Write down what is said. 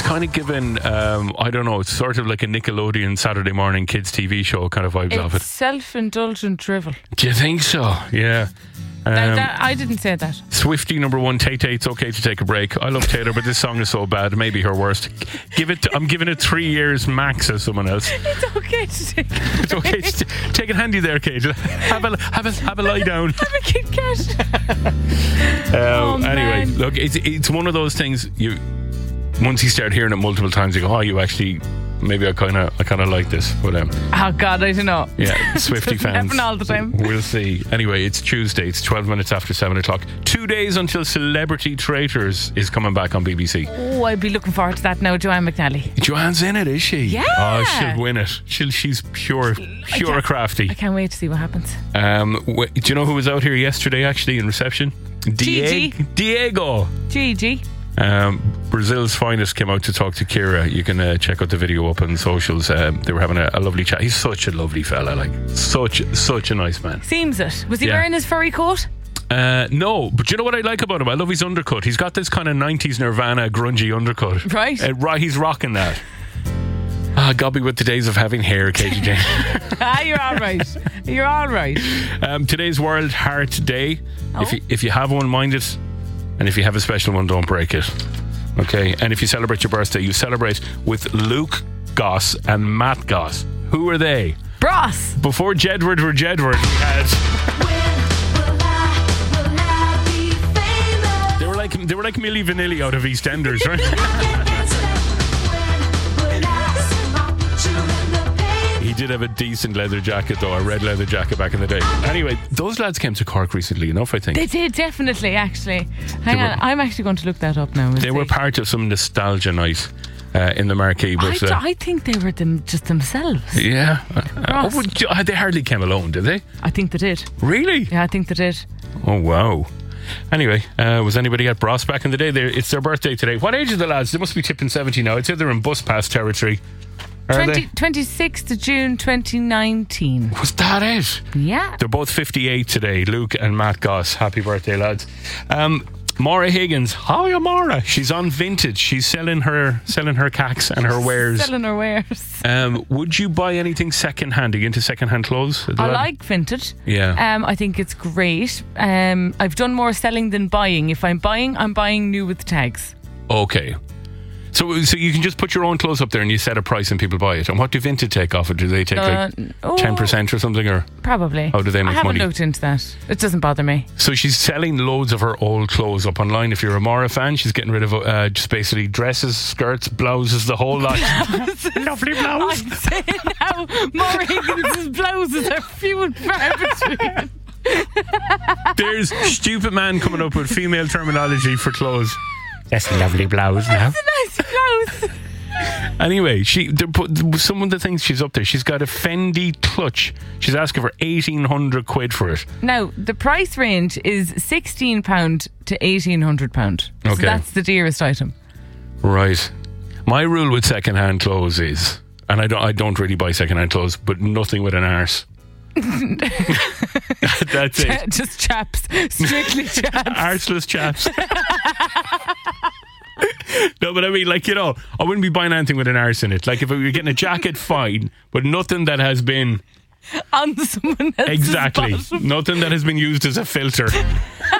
kind of given, I don't know, it's sort of like a Nickelodeon Saturday morning kids TV show kind of vibes of it. Self-indulgent drivel. Do you think so? Yeah. I didn't say that. Swiftie number 1, Tay Tay, It's Okay to Take a Break. I love Taylor, but this song is so bad, maybe her worst. I'm giving it 3 years max as someone else. It's okay to take It's okay to take it handy there, Kate. Have a lie down. Have a Kit Kat. Anyway, look, it's one of those things once you start hearing it multiple times, you go, oh, you actually, maybe I kind of like this. But oh God, I don't know. Yeah, Swiftie fans. Happen all the time. We'll see. Anyway, it's Tuesday. It's 12 minutes after 7 o'clock. 2 days until Celebrity Traitors is coming back on BBC. Oh, I'd be looking forward to that now. Joanne McNally. Joanne's in it, is she? Yeah. Oh, she'll win it. She's pure crafty. I can't wait to see what happens. Do you know who was out here yesterday actually in reception? Diego. Gigi. Brazil's finest came out to talk to Kira. You can check out the video up on socials. They were having a lovely chat. He's such a lovely fella, like such a nice man. Seems it. Was he wearing his furry coat? No, but you know what I like about him? I love his undercut. He's got this kind of 90s Nirvana grungy undercut. Right. He's rocking that. God be with the days of having hair, Katie Jane. You're all right. You're all right. Today's World Heart Day. Oh. If you have one, mind it. And if you have a special one, don't break it. Okay? And if you celebrate your birthday, you celebrate with Luke Goss and Matt Goss. Who are they? Bros. Before Jedward were Jedward, we had... They were like Milli Vanilli out of EastEnders, right? He did have a decent leather jacket though, a red leather jacket back in the day. Anyway, those lads came to Cork recently enough, I think. They did, definitely, actually. Hang on, I'm actually going to look that up now. They were part of some nostalgia night in the marquee. But, I think they were just themselves. Yeah. They hardly came alone, did they? I think they did. Really? Yeah, I think they did. Oh, wow. Anyway, was anybody at Bros back in the day? It's their birthday today. What age are the lads? They must be tipping 70 now. I'd say they're in bus pass territory. 26th of June 2019. Was that it? Yeah. They're both 58 today, Luke and Matt Goss. Happy birthday, lads. Maura Higgins. How are you, Maura? She's on Vintage. She's selling her cacks and her wares. Selling her wares. Would you buy anything second-hand? Are you into second-hand clothes? I like vintage. Yeah. I think it's great. I've done more selling than buying. If I'm buying new with tags. Okay. So you can just put your own clothes up there and you set a price and people buy it. And what do Vinted take off it? Do they take 10% or something? Or probably. How do they make money? I haven't looked into that. It doesn't bother me. So she's selling loads of her old clothes up online. If you're a Maura fan, she's getting rid of just basically dresses, skirts, blouses, the whole lot. Lovely blouse. I'm saying now Maura Higgins' blouses are few and far between. There's stupid man coming up with female terminology for clothes. That's a lovely blouse now. That's a nice blouse. Anyway, some of the things she's up there, she's got a Fendi clutch. She's asking for 1,800 quid for it. Now, the price range is £16 to £1,800. Okay. So that's the dearest item. Right. My rule with second-hand clothes is, and I don't really buy second-hand clothes, but nothing with an arse. That's it. Just chaps. Strictly chaps. Arseless chaps. No, but I mean, like, I wouldn't be buying anything with an arse in it. Like, if you're getting a jacket, fine, but nothing that has been on someone else's exactly bottom. nothing that has been used as a filter.